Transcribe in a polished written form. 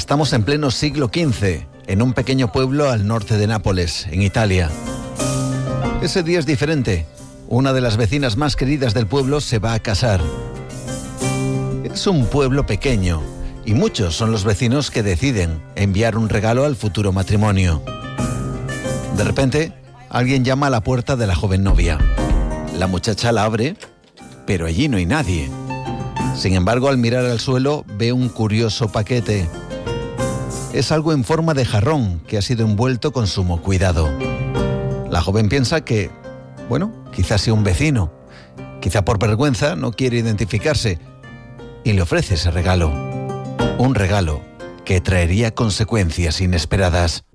Estamos en pleno siglo XV, en un pequeño pueblo al norte de Nápoles, en Italia. Ese día es diferente. Una de las vecinas más queridas del pueblo se va a casar. Es un pueblo pequeño y muchos son los vecinos que deciden enviar un regalo al futuro matrimonio. De repente, alguien llama a la puerta de la joven novia. La muchacha la abre, pero allí no hay nadie. Sin embargo, al mirar al suelo, ve un curioso paquete. Es algo en forma de jarrón que ha sido envuelto con sumo cuidado. La joven piensa que, quizás sea un vecino. Quizá por vergüenza no quiere identificarse y le ofrece ese regalo. Un regalo que traería consecuencias inesperadas.